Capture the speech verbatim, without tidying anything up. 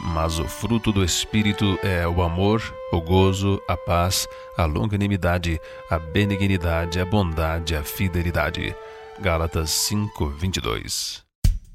Mas o fruto do Espírito é o amor, o gozo, a paz, a longanimidade, a benignidade, a bondade, a fidelidade. Gálatas cinco, vinte e dois.